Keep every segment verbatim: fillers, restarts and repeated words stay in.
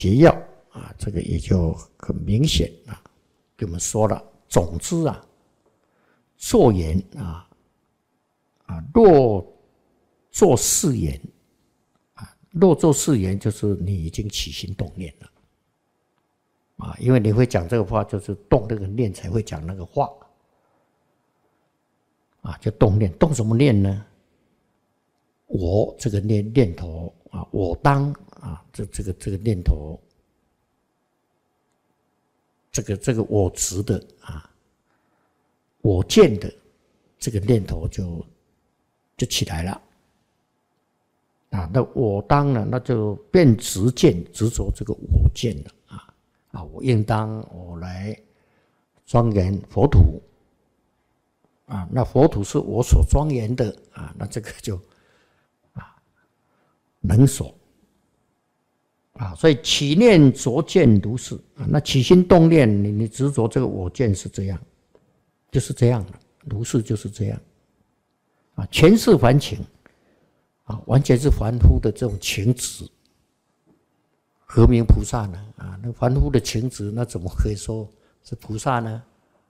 节要啊，这个也就很明显啊，给我们说了。总之啊，做言啊啊，若做誓言啊，若做誓言，就是你已经起心动念了啊，因为你会讲这个话，就是动这个念才会讲那个话啊，就动念，动什么念呢？我这个念念头啊，我当啊，这这个这个念头，这个这个我执的啊，我见的这个念头就就起来了啊。那我当呢，那就变执见，执着这个我见了啊啊！我应当我来庄严佛土啊，那佛土是我所庄严的啊，那这个就。能所啊，所以起念着见如是啊。那起心动念，你你执着这个我见是这样，就是这样的，如是就是这样啊。全是凡情啊，完全是凡夫的这种情执，何名菩萨呢？啊，那凡夫的情执，那怎么可以说是菩萨呢？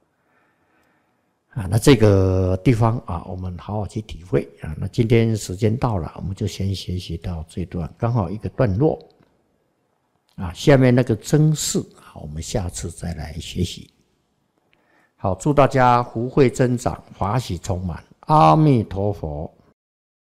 啊，那这个地方啊，我们好好去体会啊。那今天时间到了，我们就先学习到这段，刚好一个段落啊。下面那个真事啊，我们下次再来学习。好，祝大家福慧增长，法喜充满。阿弥陀佛。